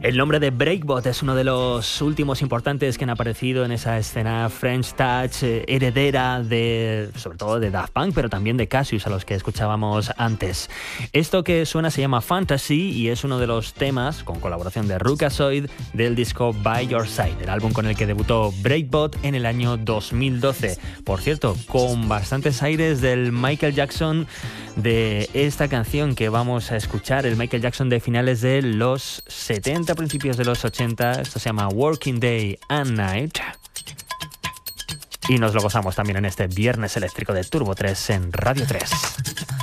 El nombre de Breakbot es uno de los últimos importantes que han aparecido en esa escena French Touch, heredera de, sobre todo de Daft Punk, pero también de Cassius, a los que escuchábamos antes. Esto que suena se llama Fantasy y es uno de los temas, con colaboración de Rukasoid, del disco By Your Side, el álbum con el que debutó Breakbot en el año 2012. Por cierto, con bastantes aires del Michael Jackson de esta canción que vamos a escuchar, el Michael Jackson de finales de los 70, principios de los 80. Esto se llama Working Day and Night y nos lo gozamos también en este viernes eléctrico de Turbo 3 en Radio 3.